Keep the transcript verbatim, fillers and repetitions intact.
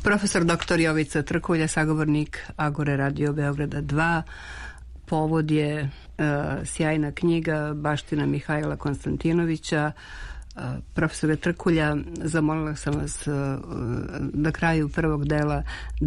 Profesor doktor Jovica Trkulja, sagovornik Agore Radio Beograda dva. Povod je uh, sjajna knjiga Baština Mihajla Konstantinovića. Uh, profesore Trkulja, zamolila sam vas uh, na kraju prvog dela